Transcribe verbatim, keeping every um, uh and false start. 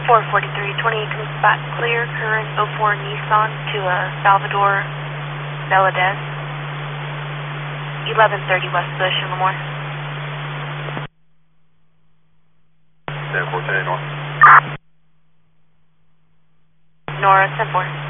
four forty-three, twenty-eight comes back clear, current oh four Nissan to uh, Salvador Valadez. eleven thirty West Bush in Lemoore. ten four ten North. Nora, ten four.